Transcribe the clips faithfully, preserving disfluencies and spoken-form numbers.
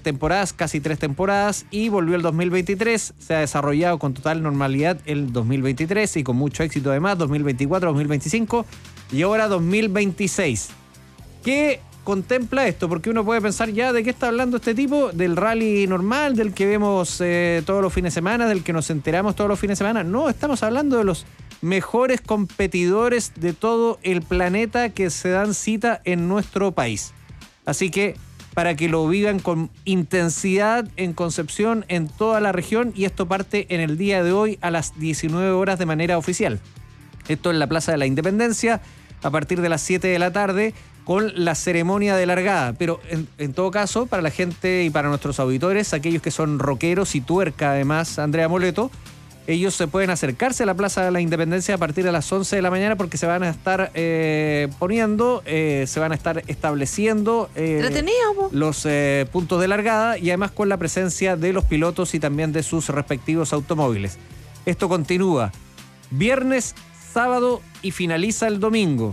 temporadas, casi tres temporadas, y volvió el dos mil veintitrés. Se ha desarrollado con total normalidad el dos mil veintitrés y con mucho éxito además, dos mil veinticuatro, dos mil veinticinco y ahora dos mil veintiséis. ¿Qué contempla esto? Porque uno puede pensar, ya, ¿de qué está hablando este tipo? ¿Del rally normal, del que vemos eh, todos los fines de semana, del que nos enteramos todos los fines de semana? No, estamos hablando de los mejores competidores de todo el planeta que se dan cita en nuestro país. Así que para que lo vivan con intensidad en Concepción, en toda la región, y esto parte en el día de hoy a las diecinueve horas de manera oficial. Esto en la Plaza de la Independencia, a partir de las siete de la tarde, con la ceremonia de largada. Pero en, en todo caso, para la gente y para nuestros auditores, aquellos que son rockeros y tuerca además, Andrea Moleto, ellos se pueden acercarse a la Plaza de la Independencia a partir de las once de la mañana porque se van a estar eh, poniendo, eh, se van a estar estableciendo eh, los eh, puntos de largada, y además con la presencia de los pilotos y también de sus respectivos automóviles. Esto continúa viernes, sábado y finaliza el domingo.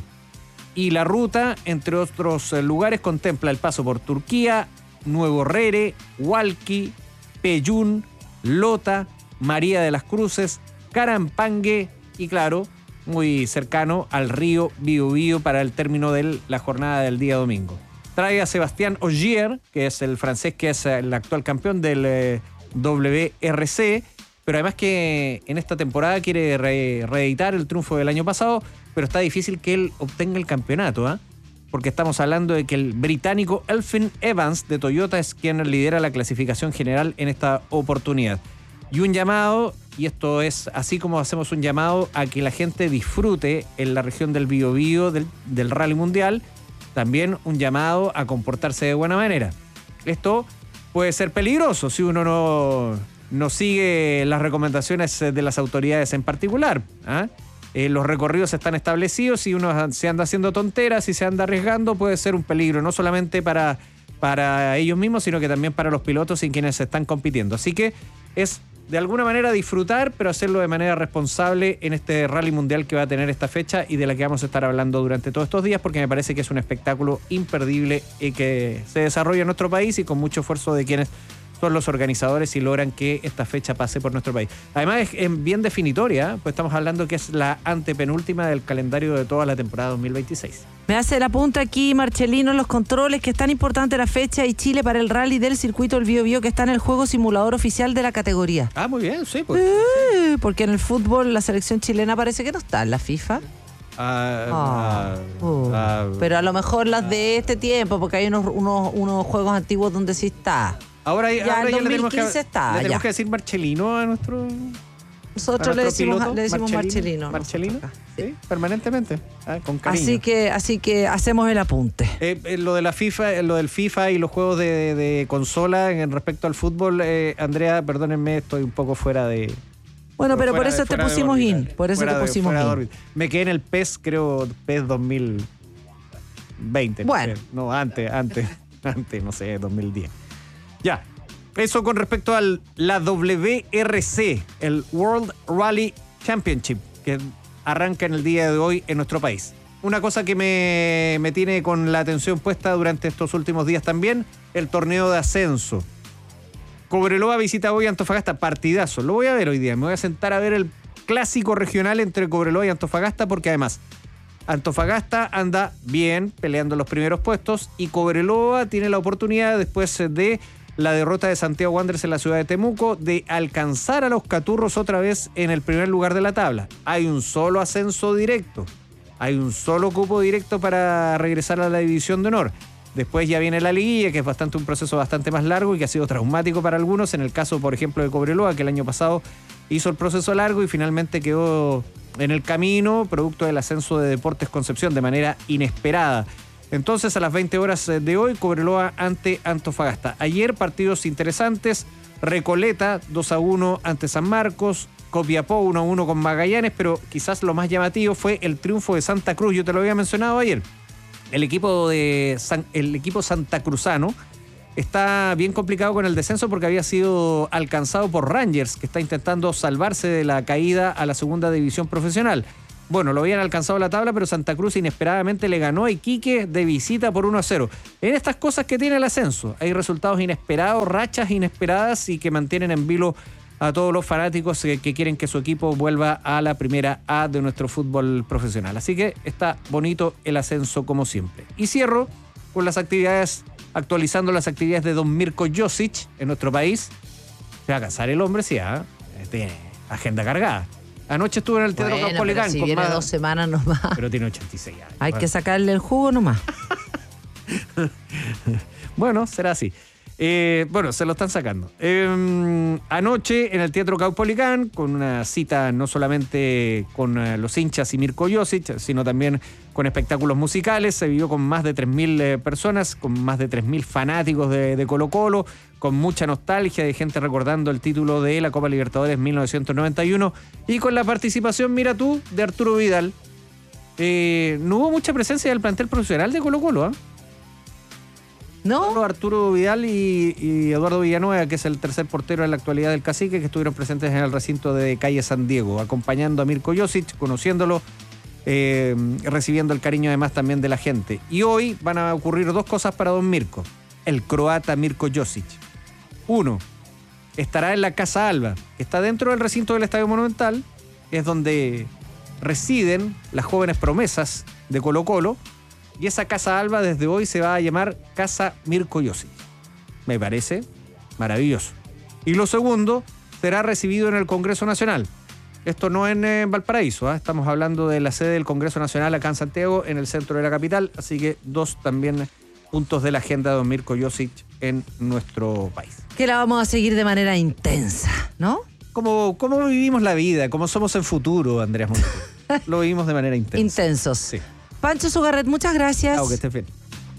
Y la ruta, entre otros lugares, contempla el paso por Turquía, Nuevo Rere, Hualqui, Peyún, Lota, María de las Cruces, Carampangue y, claro, muy cercano al río Biobío para el término de la jornada del día domingo. Trae a Sebastián Ogier, que es el francés que es el actual campeón del eh, W R C, pero además que en esta temporada quiere re- reeditar el triunfo del año pasado, pero está difícil que él obtenga el campeonato, ¿eh? Porque estamos hablando de que el británico Elfyn Evans de Toyota es quien lidera la clasificación general en esta oportunidad. Y un llamado, y esto es así como hacemos un llamado a que la gente disfrute en la región del Biobío del, del Rally Mundial, también un llamado a comportarse de buena manera. Esto puede ser peligroso si uno no, no sigue las recomendaciones de las autoridades en particular, ¿eh? Eh, los recorridos están establecidos y uno se anda haciendo tonteras y se anda arriesgando, puede ser un peligro, no solamente para, para ellos mismos, sino que también para los pilotos y quienes están compitiendo. Así que es de alguna manera disfrutar, pero hacerlo de manera responsable en este Rally Mundial que va a tener esta fecha y de la que vamos a estar hablando durante todos estos días, porque me parece que es un espectáculo imperdible y que se desarrolla en nuestro país y con mucho esfuerzo de quienes son los organizadores y logran que esta fecha pase por nuestro país. Además es bien definitoria, pues estamos hablando que es la antepenúltima del calendario de toda la temporada dos mil veintiséis. Me hace la punta aquí Marcelino en los controles, que es tan importante la fecha y Chile para el rally del circuito del Biobío, que está en el juego simulador oficial de la categoría. Ah, muy bien, sí. Pues, eh, sí. Porque en el fútbol la selección chilena parece que no está en la FIFA. Ah, Oh. ah, Uh. ah, Pero a lo mejor las de este tiempo, porque hay unos, unos, unos juegos antiguos donde sí está. Ahora, Ya, ahora en ya le tenemos, que, dos mil quince está, le tenemos ya. que decir Marcelino a nuestro... Nosotros le decimos, piloto, le decimos Marcelino. Marcelino, nosotros acá, sí, permanentemente, ah, con cariño. Así que, así que hacemos el apunte. Eh, eh, lo de la FIFA, eh, lo del FIFA y los juegos de, de, de consola en respecto al fútbol, eh, Andrea, perdónenme, estoy un poco fuera de... Bueno, pero por fuera eso de- te fuera de pusimos órbita, in. Por eso fuera te de- pusimos fuera de in. órbita. Me quedé en el PES, creo, PES dos mil veinte. Bueno. No, sé. No, antes, antes, antes, no sé, dos mil diez. Ya. Eso con respecto a la W R C, el World Rally Championship, que arranca en el día de hoy en nuestro país. Una cosa que me, me tiene con la atención puesta durante estos últimos días también, el torneo de ascenso. Cobreloa visita hoy Antofagasta, partidazo. Lo voy a ver hoy día, me voy a sentar a ver el clásico regional entre Cobreloa y Antofagasta, porque además Antofagasta anda bien peleando los primeros puestos y Cobreloa tiene la oportunidad, después de la derrota de Santiago Wanderers en la ciudad de Temuco, de alcanzar a los Caturros otra vez en el primer lugar de la tabla. Hay un solo ascenso directo, hay un solo cupo directo para regresar a la división de honor. Después ya viene la liguilla, que es bastante un proceso bastante más largo y que ha sido traumático para algunos. En el caso, por ejemplo, de Cobreloa, que el año pasado hizo el proceso largo y finalmente quedó en el camino, producto del ascenso de Deportes Concepción de manera inesperada. Entonces, a las veinte horas de hoy, Cobreloa ante Antofagasta. Ayer, partidos interesantes. Recoleta, dos a uno ante San Marcos. Copiapó, uno a uno con Magallanes. Pero quizás lo más llamativo fue el triunfo de Santa Cruz. Yo te lo había mencionado ayer. El equipo, de San, el equipo santacruzano está bien complicado con el descenso porque había sido alcanzado por Rangers, que está intentando salvarse de la caída a la segunda división profesional. Bueno, lo habían alcanzado la tabla, pero Santa Cruz inesperadamente le ganó a Iquique de visita por uno a cero. En estas cosas que tiene el ascenso, hay resultados inesperados, rachas inesperadas y que mantienen en vilo a todos los fanáticos que, que quieren que su equipo vuelva a la primera A de nuestro fútbol profesional. Así que está bonito el ascenso como siempre. Y cierro con las actividades, actualizando las actividades de don Mirko Josic en nuestro país. Se va a casar el hombre, sí, ¿eh? Tiene agenda cargada. Anoche estuvo en el Teatro bueno, Caupolicán. Si con viene más... dos semanas nomás. Pero tiene ochenta y seis años. Hay bueno. que sacarle el jugo nomás. Bueno, será así. Eh, bueno, se lo están sacando. Eh, anoche en el Teatro Caupolicán, con una cita no solamente con uh, los hinchas y Mirko Josic, sino también con espectáculos musicales. Se vivió con más de tres mil eh, personas, con más de tres mil fanáticos de, de Colo Colo, con mucha nostalgia de gente recordando el título de la Copa Libertadores mil novecientos noventa y uno y con la participación, mira tú, de Arturo Vidal. Eh, no hubo mucha presencia del plantel profesional de Colo Colo, ¿eh? ¿No? Solo Arturo Vidal y, y Eduardo Villanueva, que es el tercer portero en la actualidad del Cacique, que estuvieron presentes en el recinto de Calle San Diego, acompañando a Mirko Josic, conociéndolo, eh, recibiendo el cariño además también de la gente. Y hoy van a ocurrir dos cosas para don Mirko, el croata Mirko Josic. Uno, estará en la Casa Alba, que está dentro del recinto del Estadio Monumental, es donde residen las jóvenes promesas de Colo Colo. Y esa Casa Alba desde hoy se va a llamar Casa Mirko Josic. Me parece maravilloso. Y lo segundo, será recibido en el Congreso Nacional. Esto no en eh, Valparaíso, ¿eh? Estamos hablando de la sede del Congreso Nacional acá en Santiago, en el centro de la capital. Así que dos también puntos de la agenda de don Mirko Josic en nuestro país. Que la vamos a seguir de manera intensa, ¿no? Como, como vivimos la vida, como somos en futuro, Andreas Montes. Lo vivimos de manera intensa. Intensos. Sí. Pancho Sugarret, muchas gracias. Chao, que estés bien.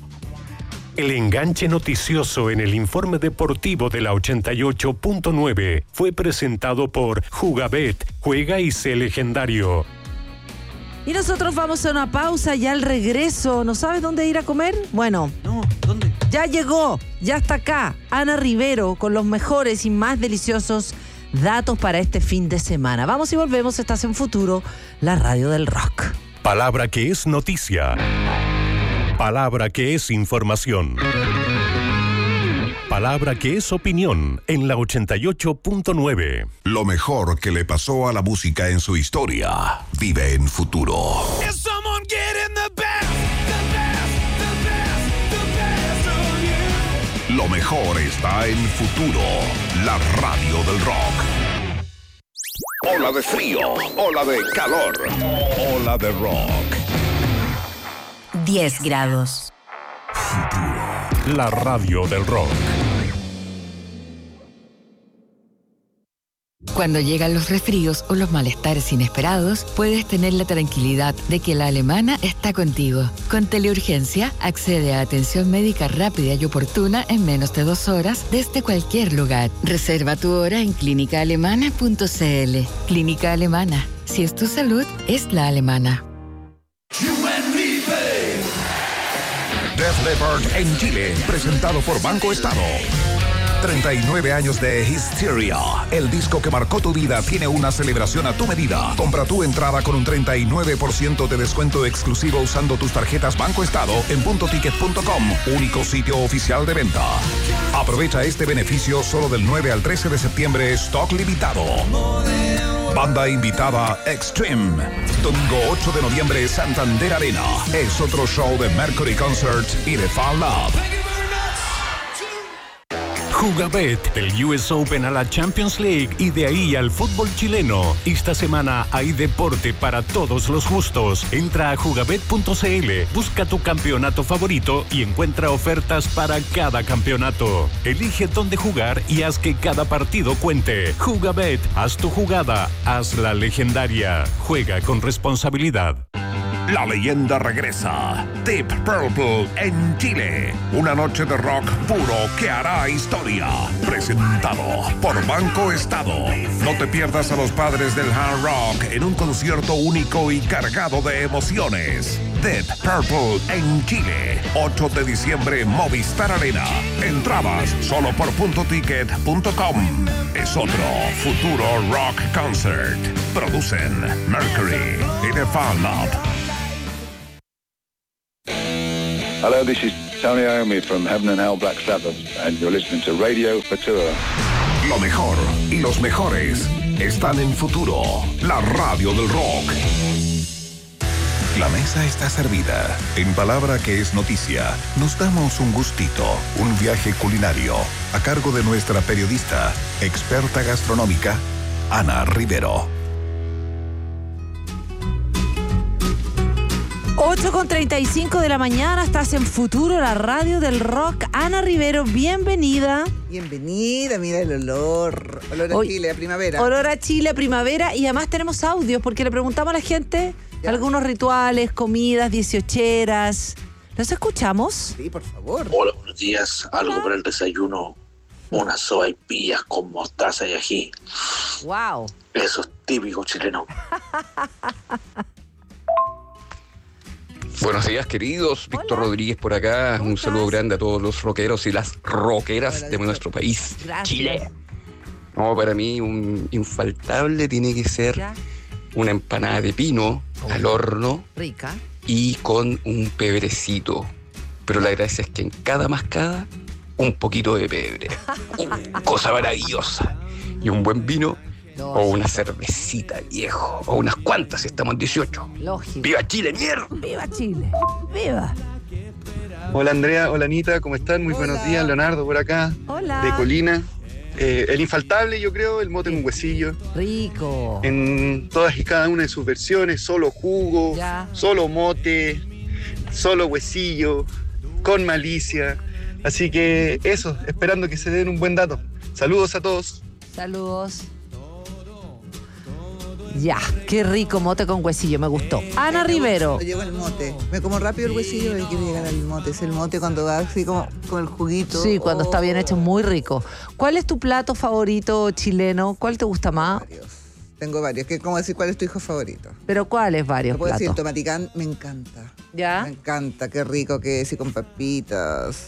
El enganche noticioso en el informe deportivo de la ochenta y ocho punto nueve fue presentado por Jugabet, juega y sé legendario. Y nosotros vamos a una pausa y al regreso, ¿no sabes dónde ir a comer? Bueno, No, ¿dónde? ya llegó, ya está acá, Ana Rivero con los mejores y más deliciosos datos para este fin de semana. Vamos y volvemos, estás en Futuro, la radio del rock. Palabra que es noticia. Palabra que es información. Palabra que es opinión en la ochenta y ocho punto nueve. Lo mejor que le pasó a la música en su historia vive en Futuro. Lo mejor está en Futuro, la radio del rock. Ola de frío, ola de calor, ola de rock. diez grados. La radio del rock. Cuando llegan los resfríos o los malestares inesperados, puedes tener la tranquilidad de que la Alemana está contigo. Con Teleurgencia, accede a atención médica rápida y oportuna en menos de dos horas desde cualquier lugar. Reserva tu hora en clínica alemana punto c l. Clínica Alemana. Si es tu salud, es la alemana. Def Leppard en Chile, presentado por Banco Estado. treinta y nueve años de Hysteria. El disco que marcó tu vida tiene una celebración a tu medida. Compra tu entrada con un treinta y nueve por ciento de descuento exclusivo usando tus tarjetas Banco Estado en punto ticket punto com, único sitio oficial de venta. Aprovecha este beneficio solo del nueve al trece de septiembre, stock limitado. Banda invitada Extreme. Domingo ocho de noviembre, Santander Arena. Es otro show de Mercury Concert y de Fall Love. Jugabet, del U S Open a la Champions League y de ahí al fútbol chileno. Esta semana hay deporte para todos los gustos. Entra a jugabet punto c l, busca tu campeonato favorito y encuentra ofertas para cada campeonato. Elige dónde jugar y haz que cada partido cuente. Jugabet, haz tu jugada, hazla legendaria. Juega con responsabilidad. La leyenda regresa. Deep Purple en Chile. Una noche de rock puro que hará historia. Presentado por Banco Estado. No te pierdas a los padres del hard rock en un concierto único y cargado de emociones. Deep Purple en Chile. ocho de diciembre, Movistar Arena. Entradas solo por punto ticket punto com. Es otro futuro rock concert. Producen Mercury y The Fan Lab. Hello, this is Tony Iommi from Heaven and Hell Black Sabbath, and you're listening to Radio Futura. Lo mejor y los mejores están en Futuro, la radio del rock. La mesa está servida. En palabra que es noticia, nos damos un gustito, un viaje culinario, a cargo de nuestra periodista, experta gastronómica, Ana Rivero. ocho con treinta y cinco de la mañana, estás en Futuro, la radio del rock. Ana Rivero, bienvenida. Bienvenida, mira el olor. Olor a Hoy, Chile, a primavera. Olor a Chile, a primavera. Y además tenemos audios, porque le preguntamos a la gente ya. algunos rituales, comidas, dieciocheras. ¿Los escuchamos? Sí, por favor. Hola, buenos días. Algo para el desayuno. Unas sopaipillas con mostaza y ají. Wow. Eso es típico chileno. Buenos días, queridos. Hola. Víctor Rodríguez por acá. Un estás? saludo grande a todos los rockeros y las rockeras Hola, de Víctor. nuestro país, Gracias. Chile. No, para mí un infaltable tiene que ser Ya. una empanada de pino al horno Rica. y con un pebrecito. Pero la gracia es que en cada mascada, un poquito de pebre. Cosa maravillosa. Y un buen vino Lógico. o una cervecita, viejo. O unas cuantas si estamos en dieciocho. Lógico. ¡Viva Chile, mierda! ¡Viva Chile! ¡Viva! Hola Andrea, hola Anita, ¿cómo están? Muy Hola. buenos días, Leonardo por acá, Hola. de Colina. Eh, el infaltable, yo creo, el mote con huesillo, Rico. en todas y cada una de sus versiones, solo jugo, Ya. solo mote, solo huesillo, con malicia. Así que eso, esperando que se den un buen dato. Saludos a todos. Saludos. Ya, qué rico mote con huesillo, me gustó. Ana Rivero. Cuando llego el mote. Me como rápido el huesillo y quiero llegar al mote. Es el mote cuando va así como con el juguito. Sí, cuando Oh, está bien hecho, muy rico. ¿Cuál es tu plato favorito chileno? ¿Cuál te gusta más? Varios. Tengo varios. ¿Qué, ¿Cómo decir cuál es tu hijo favorito? Pero ¿cuáles varios Te puedo decir, el platos? tomaticán me encanta. ¿Ya? Me encanta, qué rico que es y con papitas.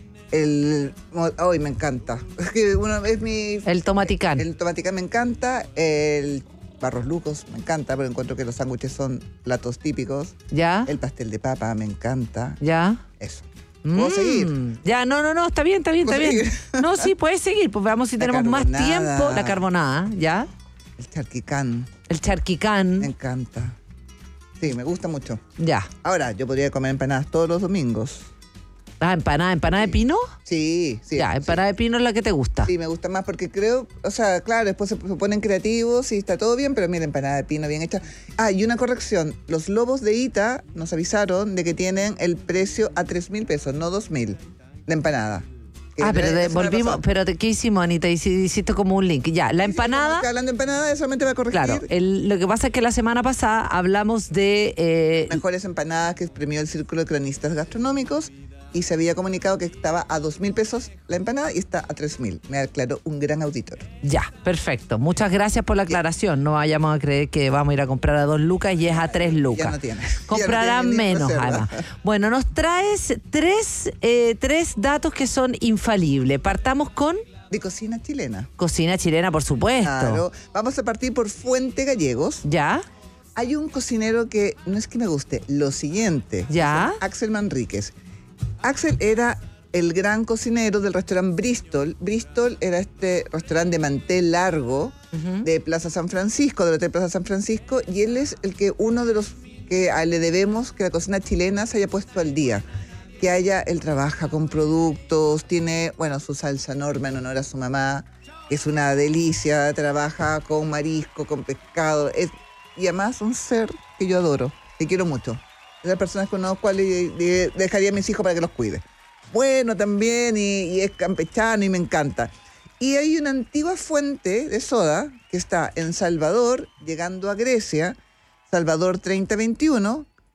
El... Hoy me encanta. Es que uno es mi... El tomaticán. El tomaticán me encanta. El barros lucos me encanta, pero encuentro que los sándwiches son platos típicos. ¿Ya? El pastel de papa me encanta. ¿Ya? Eso. ¿Puedo Mm, seguir? Ya, no, no, no, está bien, está bien, está ¿Puedo bien. seguir? No, sí, puedes seguir, pues veamos si La tenemos más carbonada. tiempo. La carbonada, ¿ya? El charquicán El me charquicán, encanta. Sí, me gusta mucho. ya. Ahora, yo podría comer empanadas todos los domingos. Ah, empanada, empanada de pino. Sí, sí. Ya, sí. empanada de pino es la que te gusta. Sí, me gusta más porque creo, o sea, claro, después se, se ponen creativos y está todo bien, pero mira, empanada de pino bien hecha. Ah, y una corrección, los lobos de Ita nos avisaron de que tienen el precio a tres mil pesos, no dos mil, la empanada. Que Ah, pero la de- semana volvimos, pasada. pero ¿de ¿qué hicimos, Anita? Hici- Hiciste como un link. Ya, la Sí, sí, como empanada. que hablando de empanada, solamente va a corregir. Claro, el- lo que pasa es que la semana pasada hablamos de eh, Mejores empanadas que premió el Círculo de Cronistas Gastronómicos y se había comunicado que estaba a dos mil pesos la empanada y está a tres mil. Me aclaró un gran auditor. ya, perfecto. Muchas gracias por la aclaración. No vayamos a creer que vamos a ir a comprar a dos lucas y es a tres lucas. Ya no tiene. Comprarán Ya no tiene ni menos, reserva. además. Bueno, nos traes tres, eh, tres datos que son infalibles. Partamos con De cocina chilena. cocina chilena, por supuesto. Claro. Vamos a partir por Fuente Gallegos. ¿Ya? Hay un cocinero que no es que me guste, lo siguiente. ¿Ya? Se llama Axel Manríquez. Axel era el gran cocinero del restaurante Bristol. Bristol era este restaurante de mantel largo Ujú. de Plaza San Francisco, del Hotel Plaza San Francisco, y él es el que uno de los que a- le debemos que la cocina chilena se haya puesto al día. Que haya, él trabaja con productos, tiene, bueno, su salsa Norma en honor a su mamá, que es una delicia, trabaja con marisco, con pescado, es, y además un ser que yo adoro, que quiero mucho. Es la persona con las cuales le- le dejaría a mis hijos para que los cuide. Bueno también, y, y es campechano y me encanta. Y hay una antigua fuente de soda que está en Salvador, llegando a Grecia, Salvador treinta veintiuno,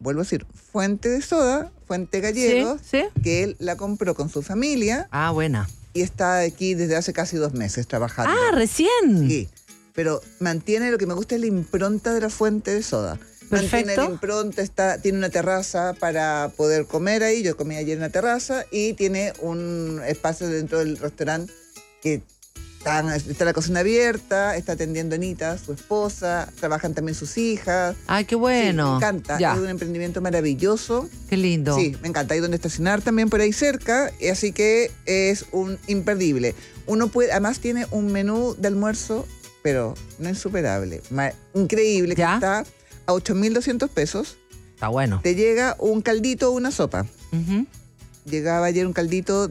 vuelvo a decir, fuente de soda, fuente Gallegos, Sí, sí. que él la compró con su familia Ah, buena. y está aquí desde hace casi dos meses trabajando. Ah, recién. Sí, pero mantiene, lo que me gusta es la impronta de la fuente de soda. Mantiene Perfecto. la impronta, está, tiene una terraza para poder comer ahí. Yo comí ayer en la terraza y tiene un espacio dentro del restaurante que están- está la cocina abierta, está atendiendo a Anita, su esposa, trabajan también sus hijas. Ay, qué Sí, bueno. me encanta, Ya, es un emprendimiento maravilloso. qué lindo. Sí, me encanta. Hay donde estacionar también por ahí cerca, y así que es un imperdible. Uno puede, además tiene un menú de almuerzo, pero no insuperable, ma- increíble, que ¿Ya? está a ocho mil doscientos pesos. Está bueno. Te llega un caldito o una sopa. Ujú. Llegaba ayer un caldito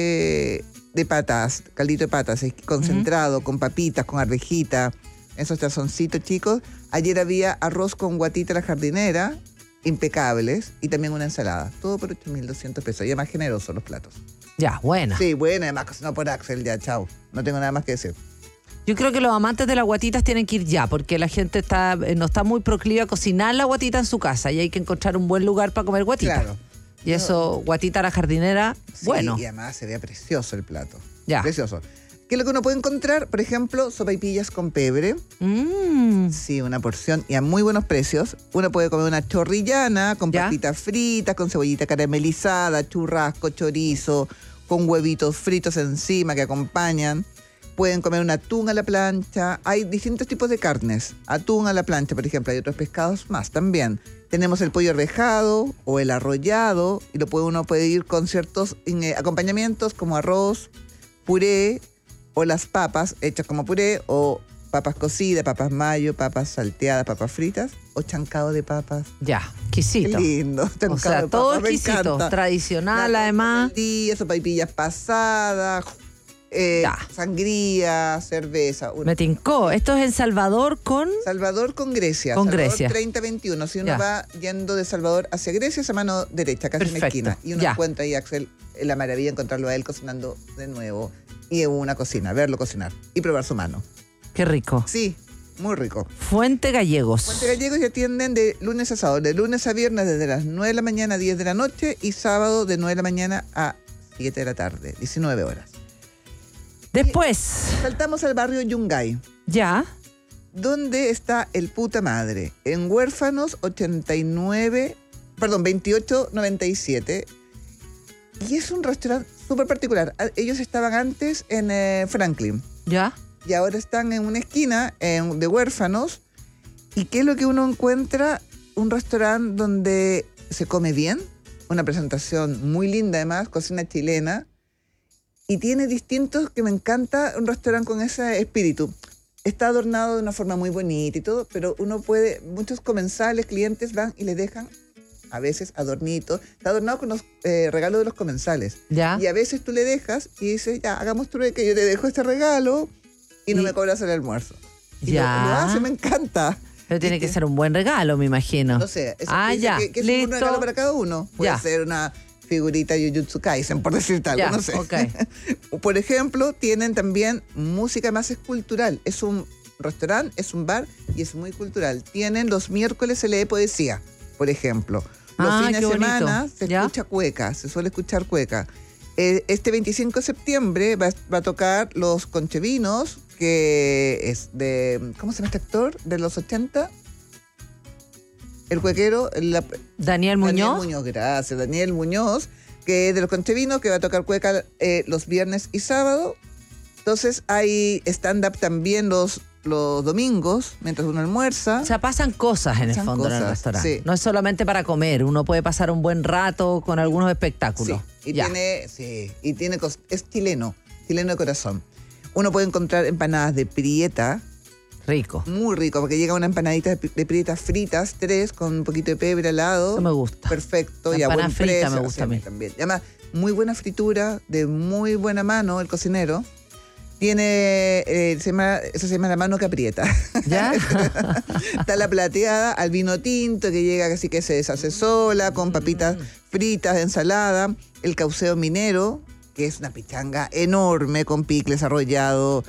de, de patas, caldito de patas, es concentrado, con papitas, con arvejita, esos tazoncitos chicos. Ayer había arroz con guatita a la jardinera, impecables, y también una ensalada. Todo por ocho mil doscientos pesos. Ya más generosos los platos. Ya, buena. Sí, bueno, además cocinado por Axel, ya, chao. No tengo nada más que decir. Yo creo que los amantes de las guatitas tienen que ir ya, porque la gente está eh, no está muy proclive a cocinar la guatita en su casa y hay que encontrar un buen lugar para comer guatita. Claro. Y eso, guatita a la jardinera, Sí, bueno. y además se ve precioso el plato. Ya. Precioso. ¿Qué es lo que uno puede encontrar? Por ejemplo, sopaipillas con pebre. Mm, Sí, una porción y a muy buenos precios. Uno puede comer una chorrillana con ¿Ya? papitas fritas, con cebollita caramelizada, churrasco, chorizo, con huevitos fritos encima que acompañan. Pueden comer un atún a la plancha. Hay distintos tipos de carnes. Atún a la plancha, por ejemplo. Hay otros pescados más también. Tenemos el pollo arvejado o el arrollado. Y lo puede, uno puede ir con ciertos eh, acompañamientos como arroz, puré o las papas hechas como puré o papas cocidas, papas mayo, papas salteadas, papas fritas o chancado de papas. ya, Qué exquisito. lindo. O Chancado sea, de todo papas, me exquisito, encanta. tradicional La además. torta del día, sopaipillas pasadas, eh, Ya. sangría, cerveza. Una- Me tincó. Esto es El Salvador con... Salvador con Grecia. Con Salvador Grecia. treinta veintiuno. Si uno Ya. va yendo de Salvador hacia Grecia, es a mano derecha, casi en la Perfecto. esquina. Y uno Ya. encuentra ahí, Axel, eh, la maravilla de encontrarlo a él cocinando de nuevo. Y en una cocina, verlo cocinar y probar su mano. Qué rico. Sí, muy rico. Fuente Gallegos. Fuente Gallegos ya atienden de lunes a sábado, de lunes a viernes desde las nueve de la mañana a diez de la noche y sábado de nueve de la mañana a siete de la tarde, diecinueve horas. Después, Saltamos al barrio Yungay, ya, donde está el puta madre, en Huérfanos ochenta y nueve, perdón, veintiocho noventa y siete. Y es un restaurante súper particular. A- Ellos estaban antes en eh, Franklin ya. y ahora están en una esquina en- de Huérfanos. ¿Y qué es lo que uno encuentra? Un restaurante donde se come bien, una presentación muy linda además, cocina chilena, y tiene distintos, que me encanta, un restaurante con ese espíritu. Está adornado de una forma muy bonita y todo, pero uno puede, muchos comensales, clientes van y le dejan a veces adornitos. Está adornado con los eh, regalos de los comensales. Ya. Y a veces tú le dejas y dices, ya, hagamos trueque, yo te dejo este regalo y no Y- me cobras el almuerzo. Y lo- Ya. Lo, hace, me encanta. Pero tiene Y que te- ser un buen regalo, me imagino. No sé, eso Ah, piensa ya. que, que es Listo. un regalo para cada uno. Puede Ya. ser una figurita Jujutsu Kaisen, por decirte algo, Ya, no sé. ok. Por ejemplo, tienen también música más escultural. Es un restaurante, es un bar y es muy cultural. Tienen los miércoles se lee poesía, por ejemplo. Los Ah, fines qué de bonito. semana se ¿Ya? escucha cueca, se suele escuchar cueca. Eh, este veinticinco de septiembre va, va a tocar Los Conchevinos, que es de, ¿cómo se llama este actor? De los ochenta. El cuequero, la- Daniel Muñoz. Daniel Muñoz, gracias. Daniel Muñoz, que es de Los Conchevinos, que va a tocar cueca eh, los viernes y sábado. Entonces hay stand-up también los, los domingos, mientras uno almuerza. O sea, pasan cosas en el Pasan fondo en el cosas, restaurante. sí. No es solamente para comer, uno puede pasar un buen rato con algunos espectáculos. Sí, y Ya. tiene, sí, y tiene cos- es chileno, chileno de corazón. Uno puede encontrar empanadas de prieta, Rico. muy rico, porque llega una empanadita de, pi- de prietas fritas, tres, con un poquito de pebre al lado. Eso me gusta. Perfecto, La y a buen empanada frita precio. me gusta Sí, a mí. también. Y además, muy buena fritura, de muy buena mano, el cocinero. Tiene, eh, se llama, eso se llama la mano que aprieta. ¿Ya? Está la plateada al vino tinto que llega casi que se deshace sola, con papitas fritas, ensalada. El cauceo minero, que es una pichanga enorme con picles arrollado,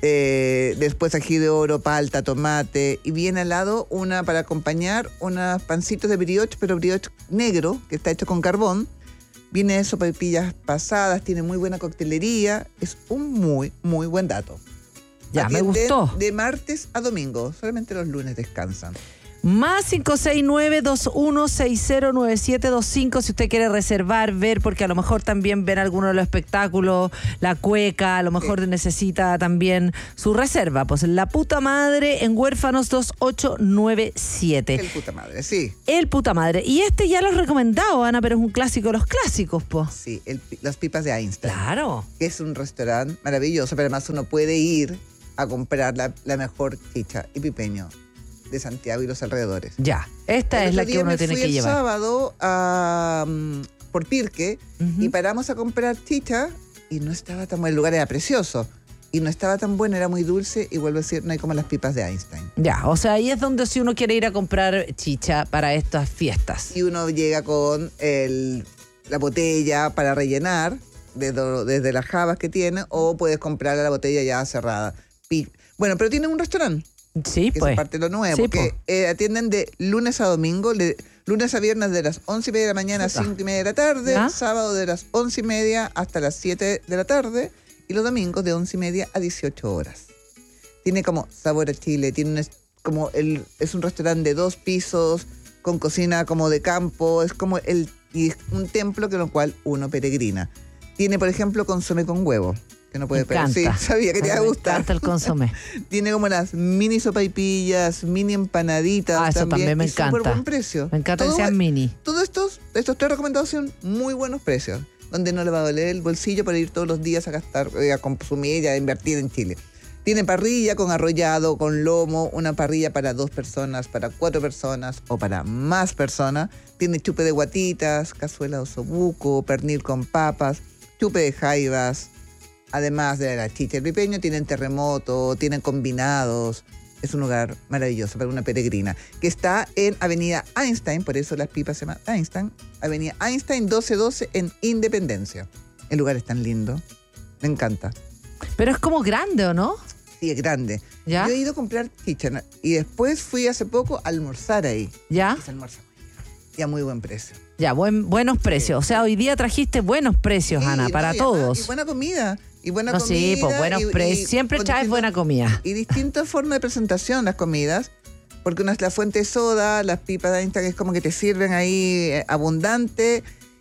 Eh, después ají de oro, palta, tomate. Y viene al lado una para acompañar, unos pancitos de brioche, pero brioche negro, que está hecho con carbón. Viene eso, sopaipillas pasadas, tiene muy buena coctelería. Es un muy, muy buen dato. Ya, me Atienden gustó. de martes a domingo. Solamente los lunes descansan. Más cinco seis nueve, dos uno seis cero, nueve siete dos cinco si usted quiere reservar, ver, porque a lo mejor también ven alguno de los espectáculos, la cueca, a lo mejor sí. necesita también su reserva. Pues La Puta Madre en Huérfanos dos ocho nueve siete. El Puta Madre, sí. El Puta Madre. Y este ya lo he recomendado, Ana, pero es un clásico de los clásicos, po. Sí, el, las pipas de Einstein. Claro. Que es un restaurante maravilloso, pero además uno puede ir a comprar la, la mejor chicha y pipeño de Santiago y los alrededores. Ya, esta el es la que uno tiene que llevar. Fui el sábado a, um, por Pirque uh-huh. y paramos a comprar chicha y no estaba tan bueno. El lugar era precioso y no estaba tan bueno, era muy dulce y vuelvo a decir, no hay como las pipas de Einstein. Ya, o sea, ahí es donde si uno quiere ir a comprar chicha para estas fiestas. Y uno llega con el, la botella para rellenar desde, desde las jabas que tiene o puedes comprar la botella ya cerrada. Pi- bueno, pero tienen un restaurante. Sí, que pues. es parte de lo nuevo, sí, que eh, atienden de lunes a domingo, de lunes a viernes de las once y media de la mañana a cinco y media de la tarde, ¿Ya? sábado de las once y media hasta las siete de la tarde y los domingos de once y media a dieciocho horas. Tiene como sabor a Chile, tiene un, como el, es un restaurante de dos pisos, con cocina como de campo, es como el, y es un templo que en el cual uno peregrina. Tiene, por ejemplo, consomé con huevo. Que no puede perder. Sí, sabía que te iba a gustar. Me encanta el consomé. Tiene como las mini sopaipillas, mini empanaditas. Ah, eso también, también me y encanta. Súper buen precio. Me encanta todo, que sean mini. Todos estos, estos tres recomendados son muy buenos precios, donde no le va a doler el bolsillo para ir todos los días a gastar, eh, a consumir y a invertir en Chile. Tiene parrilla con arrollado, con lomo, una parrilla para dos personas, para cuatro personas o para más personas. Tiene chupe de guatitas, cazuela de osobuco, pernil con papas, chupe de jaivas. Además de la chicha y el pipeño, tienen terremoto, tienen combinados. Es un lugar maravilloso para una peregrina. Que está en Avenida Einstein, por eso las pipas se llaman Einstein. Avenida Einstein doce doce en Independencia. El lugar es tan lindo. Me encanta. Pero es como grande, ¿o no? Sí, es grande. ¿Ya? Yo he ido a comprar chicha y después fui hace poco a almorzar ahí. ¿Ya? Es almuerzo y a muy buen precio. Ya, buen, buenos precios. O sea, hoy día trajiste buenos precios, sí, Ana, para no, y todos. Además, y buena comida. Y buena no, comida. Sí, pues buenos y, precios. Y Siempre traes buena comida. Y distintas formas de presentación las comidas. Porque una es la fuente de soda, las pipas de Einstein es como que te sirven ahí eh, abundante.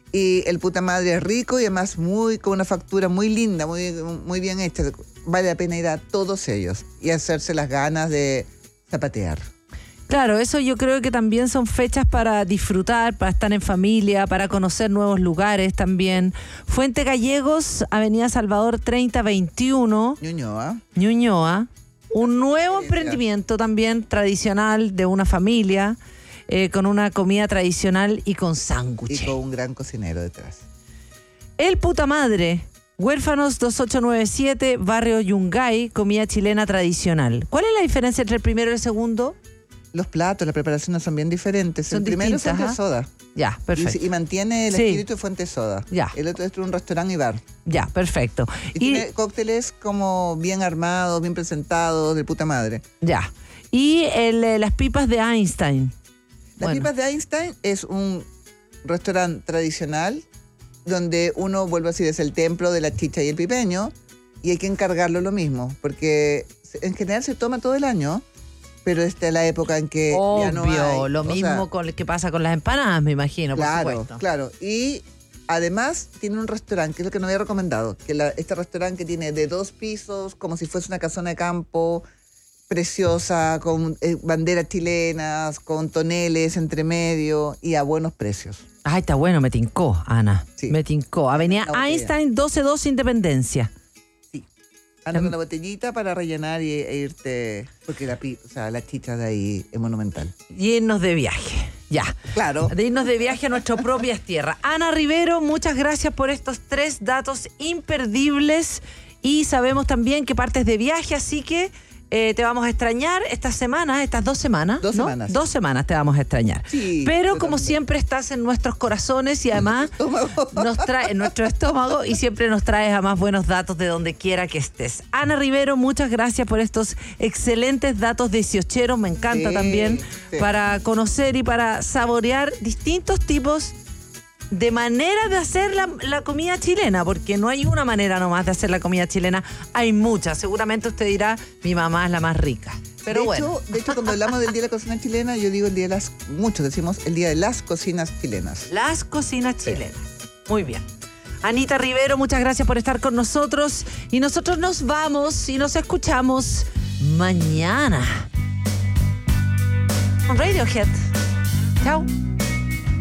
Y el Puta Madre es rico y además muy con una factura muy linda, muy, muy bien hecha. Vale la pena ir a todos ellos y hacerse las ganas de zapatear. Claro, eso yo creo que también son fechas para disfrutar, para estar en familia, para conocer nuevos lugares también. Fuente Gallegos, Avenida Salvador treinta veintiuno. Ñuñoa. Ñuñoa. Un nuevo emprendimiento también tradicional de una familia, eh, con una comida tradicional y con sándwiches. Y con un gran cocinero detrás. El Puta Madre, Huérfanos dos ocho nueve siete, Barrio Yungay, comida chilena tradicional. ¿Cuál es la diferencia entre el primero y el segundo? Los platos, las preparaciones son bien diferentes. Son el primero es Fuente ¿ah? Soda. Ya, perfecto. Y, y mantiene el sí. espíritu de Fuente Soda. Ya. El otro es un restaurante y bar. Ya, perfecto. Y, y tiene cócteles como bien armados, bien presentados, de Puta Madre. Ya. Y el, eh, las pipas de Einstein. Las bueno. pipas de Einstein es un restaurante tradicional donde uno, vuelve a decir, es el templo de la chicha y el pipeño y hay que encargarlo lo mismo, porque en general se toma todo el año. Pero esta es la época en que Obvio, ya no hay. Lo mismo sea, con el que pasa con las empanadas, me imagino, claro, por supuesto. Claro, y además tiene un restaurante, que es lo que nos había recomendado, que la, este restaurante que tiene de dos pisos, como si fuese una casona de campo, preciosa, con eh, banderas chilenas, con toneles entre medio y a buenos precios. Ay, está bueno, me tincó, Ana. Sí. Me tincó. Avenida Einstein doce doce Independencia. Anda con una botellita para rellenar y, e irte, porque la, o sea, la chicha de ahí es monumental. Y irnos de viaje, ya. Claro. De irnos de viaje a nuestras propias tierras. Ana Rivero, muchas gracias por estos tres datos imperdibles y sabemos también que partes de viaje, así que Eh, te vamos a extrañar estas semanas, estas dos semanas. Dos ¿no? semanas. Dos semanas te vamos a extrañar. Sí, Pero yo como también. siempre estás en nuestros corazones y además nos trae en nuestro estómago y siempre nos traes además buenos datos de donde quiera que estés. Ana Rivero, muchas gracias por estos excelentes datos dieciocheros. Me encanta Sí, también sí. para conocer y para saborear distintos tipos de manera de hacer la, la comida chilena, porque no hay una manera nomás de hacer la comida chilena, hay muchas. Seguramente usted dirá, mi mamá es la más rica. Pero de, bueno. hecho, de hecho, cuando hablamos del Día de la Cocina Chilena, yo digo el Día de las... Muchos decimos el Día de las Cocinas Chilenas. Las cocinas chilenas. Muy bien. Anita Rivero, muchas gracias por estar con nosotros. Y nosotros nos vamos y nos escuchamos mañana. Con Radiohead. Chao.